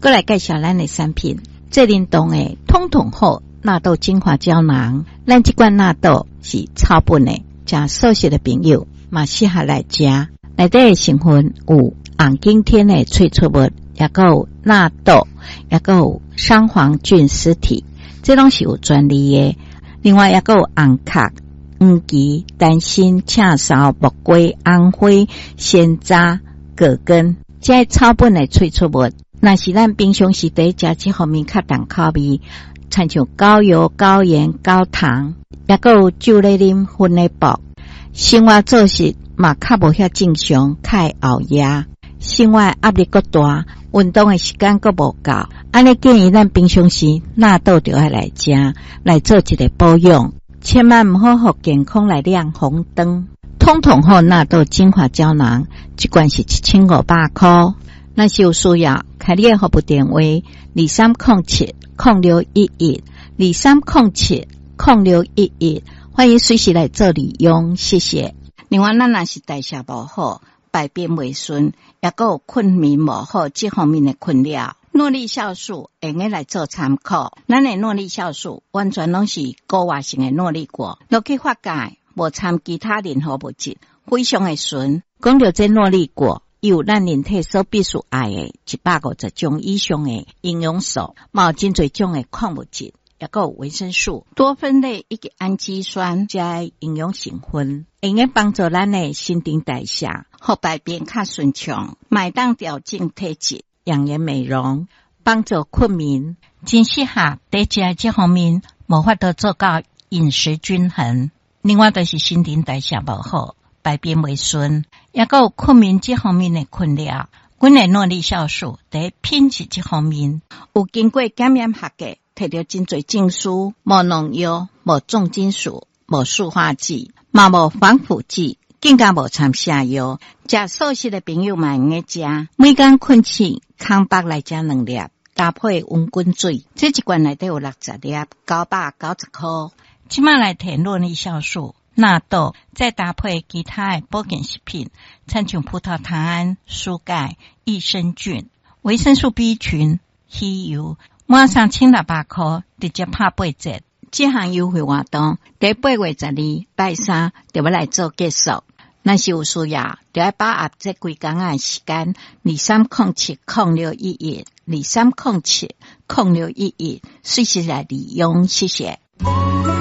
过来介绍咱的产品，最灵动的通统后纳豆精华胶囊。咱这罐纳豆是草本的，食素食的朋友嘛适合来食。内底的成分有红景天的萃取物，也有纳豆，也有双黄菌实体，这拢是有专利的。另外也有红壳、黄芪、丹心、赤芍、木瓜、红花、鲜渣、葛根，这草本的萃取物，若是咱平常时在食这方面较重口味，亲像高油、高盐、高糖，也有酒类啉薰的薄，生活作息嘛较无遐正常，较会熬夜，生活压力较大，运动的时间较无够，安尼建议咱平常时纳豆就要来食，来做一个保养，千万唔好互健康来亮红灯。通统后纳豆精华胶囊一罐是1500块，若是有需要，开你的服务电话23070611 23070611，欢迎随时来做利用，谢谢。另外，咱若是代谢不好、排便未顺，也有困眠无好这方面的困扰，诺丽酵素会用来做参考。咱的诺丽酵素完全拢是高活性的诺丽果，落去发酵，无掺其他任何物质，非常的纯。讲到这诺丽果，有咱人体所必须爱的150种以上的营养素，有真侪种的矿物质，也有维生素、多酚类以及氨基酸加营养成分，会用帮助咱的新陈代谢，互排便较顺畅，买当调整体质，养颜美容，帮助困眠，真适合在食这方面无法度做到饮食均衡。另外就是新陈代谢不好，排便未顺，也有困眠这方面的困扰。阮的诺丽酵素在品质这方面有经过检验合格，摕到真侪证书，无农药，无重金属，无塑化剂，嘛无防腐剂，更加无掺下药。食素食的朋友嘛用来食，每天困醒空腹来食2粒，搭配温滚水，这一罐内底有60粒，990块。即马来摕诺丽酵素、纳豆，再搭配其他的保健食品，参像葡萄糖胺、蔬钙、益生菌、维生素 B 群、鱼油，满3600块，直接拍8折。这项优惠活动在8月12拜3就要来做结束。若是有需要，就要把握这几天的时间，23070611 23070611，随时来利用，谢谢。